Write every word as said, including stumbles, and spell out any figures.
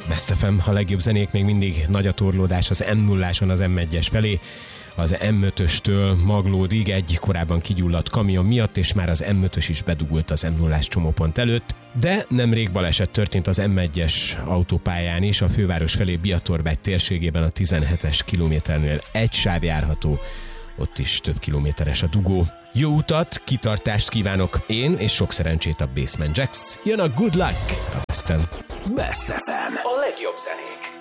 Best ef em, a legjobb zenék, még mindig nagy a torlódás az em nulláson az em egyes felé. Az em ötöstől Maglódig egy korábban kigyulladt kamion miatt, és már az em ötös is bedugult az em nullás csomópont előtt. De nemrég baleset történt az em egyes autópályán is, a főváros felé Biatorbágy térségében a tizenhetes kilométernél egy sáv járható, ott is több kilométeres a dugó. Jó utat, kitartást kívánok én, és sok szerencsét a Basement Jaxx. Jön a Good Luck a Besten. Best ef em, a legjobb zenék.